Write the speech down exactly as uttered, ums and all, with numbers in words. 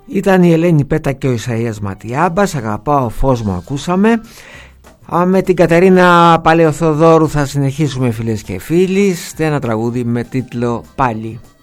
Ήταν η Ελένη Πέτα και ο Ισαΐας Ματιάμπας. Αγαπάω φως μου ακούσαμε. Με την Κατερίνα Παλαιοθοδόρου θα συνεχίσουμε, φίλες και φίλοι, σε ένα τραγούδι με τίτλο «Πάλι».